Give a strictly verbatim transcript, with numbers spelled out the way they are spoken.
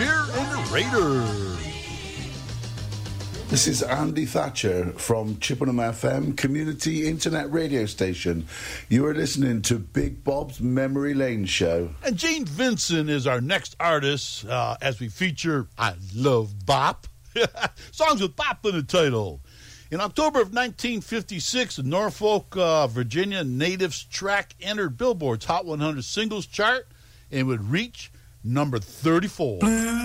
Fear and Raider. This is Andy Thatcher from Chippenham F M, community internet radio station. You are listening to Big Bob's Memory Lane Show. And Gene Vincent is our next artist uh, as we feature I Love Bop. Songs with bop in the title. In October of nineteen fifty-six, the Norfolk, uh, Virginia Natives track entered Billboard's Hot one hundred singles chart and would reach number thirty-four.